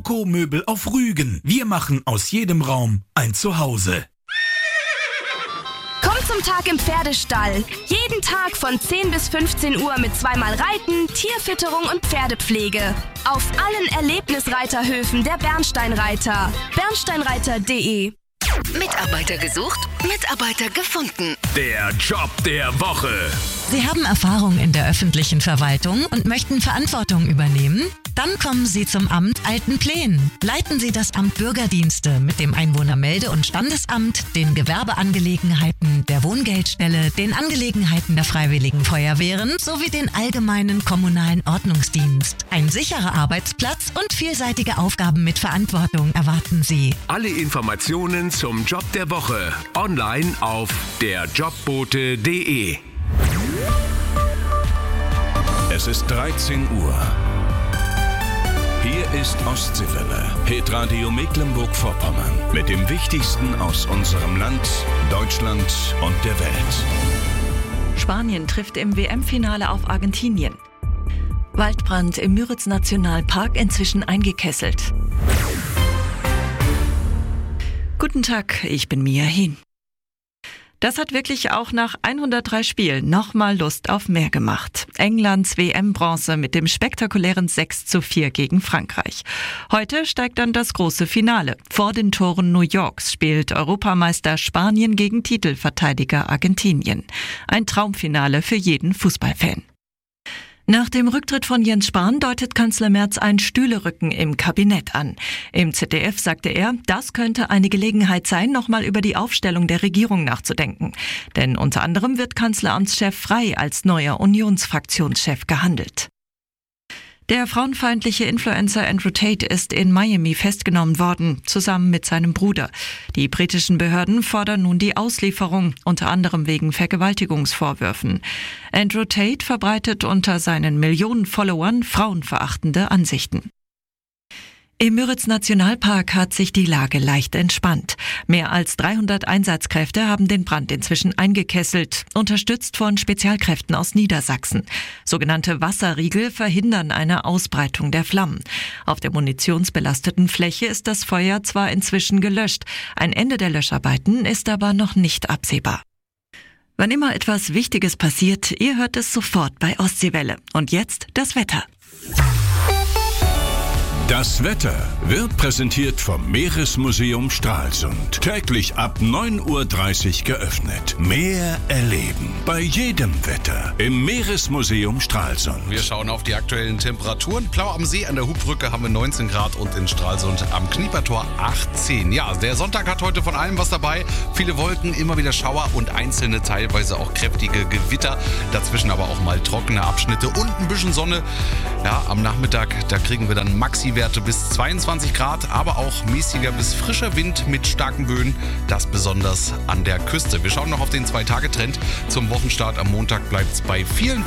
Ökomöbel auf Rügen. Wir machen aus jedem Raum ein Zuhause. Komm zum Tag im Pferdestall. Jeden Tag von 10 bis 15 Uhr mit zweimal Reiten, Tierfütterung und Pferdepflege. Auf allen Erlebnisreiterhöfen der Bernsteinreiter. Bernsteinreiter.de. Mitarbeiter gesucht, Mitarbeiter gefunden. Der Job der Woche. Sie haben Erfahrung in der öffentlichen Verwaltung und möchten Verantwortung übernehmen? Dann kommen Sie zum Amt Altenplen. Leiten Sie das Amt Bürgerdienste mit dem Einwohnermelde- und Standesamt, den Gewerbeangelegenheiten, der Wohngeldstelle, den Angelegenheiten der Freiwilligen Feuerwehren sowie den allgemeinen kommunalen Ordnungsdienst. Ein sicherer Arbeitsplatz und vielseitige Aufgaben mit Verantwortung erwarten Sie. Alle Informationen zum Job der Woche online auf derjobbote.de. Es ist 13 Uhr. Hier ist Ostseewelle, Hitradio Mecklenburg-Vorpommern. Mit dem Wichtigsten aus unserem Land, Deutschland und der Welt. Spanien trifft im WM-Finale auf Argentinien. Waldbrand im Müritz-Nationalpark inzwischen eingekesselt. Guten Tag, ich bin Mia Hin. Das hat wirklich auch nach 103 Spielen nochmal Lust auf mehr gemacht. Englands WM-Bronze mit dem spektakulären 6:4 gegen Frankreich. Heute steigt dann das große Finale. Vor den Toren New Yorks spielt Europameister Spanien gegen Titelverteidiger Argentinien. Ein Traumfinale für jeden Fußballfan. Nach dem Rücktritt von Jens Spahn deutet Kanzler Merz ein Stühlerücken im Kabinett an. Im ZDF sagte er, das könnte eine Gelegenheit sein, nochmal über die Aufstellung der Regierung nachzudenken. Denn unter anderem wird Kanzleramtschef Frey als neuer Unionsfraktionschef gehandelt. Der frauenfeindliche Influencer Andrew Tate ist in Miami festgenommen worden, zusammen mit seinem Bruder. Die britischen Behörden fordern nun die Auslieferung, unter anderem wegen Vergewaltigungsvorwürfen. Andrew Tate verbreitet unter seinen Millionen Followern frauenverachtende Ansichten. Im Müritz-Nationalpark hat sich die Lage leicht entspannt. Mehr als 300 Einsatzkräfte haben den Brand inzwischen eingekesselt, unterstützt von Spezialkräften aus Niedersachsen. Sogenannte Wasserriegel verhindern eine Ausbreitung der Flammen. Auf der munitionsbelasteten Fläche ist das Feuer zwar inzwischen gelöscht, ein Ende der Löscharbeiten ist aber noch nicht absehbar. Wann immer etwas Wichtiges passiert, ihr hört es sofort bei Ostseewelle. Und jetzt das Wetter. Das Wetter wird präsentiert vom Meeresmuseum Stralsund. Täglich ab 9:30 Uhr geöffnet. Mehr erleben bei jedem Wetter im Meeresmuseum Stralsund. Wir schauen auf die aktuellen Temperaturen. Plau am See an der Hubbrücke haben wir 19 Grad und in Stralsund am Kniepertor 18. Ja, der Sonntag hat heute von allem was dabei. Viele Wolken, immer wieder Schauer und einzelne teilweise auch kräftige Gewitter. Dazwischen aber auch mal trockene Abschnitte und ein bisschen Sonne. Ja, am Nachmittag, da kriegen wir dann Maxi-Werte bis 22 Grad, aber auch mäßiger bis frischer Wind mit starken Böen, das besonders an der Küste. Wir schauen noch auf den 2-Tage-Trend. Zum Wochenstart am Montag bleibt es bei vielen